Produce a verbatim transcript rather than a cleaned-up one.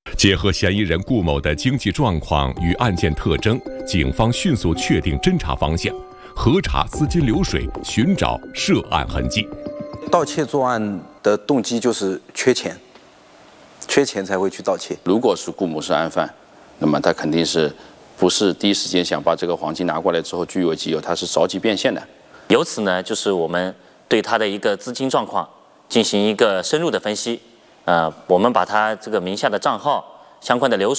结合嫌疑人顾某的经济状况与案件特征，警方迅速确定侦查方向，核查资金流水，寻找涉案痕迹。 盗窃作案的动机就是缺钱，缺钱才会去盗窃。 如果是顾某是案犯，那么他肯定是不是第一时间想把这个黄金拿过来之后据为己有，他是着急变现的。 由此呢，就是我们对他的一个资金状况进行一个深入的分析。呃，我们把他这个名下的账号相关的流水。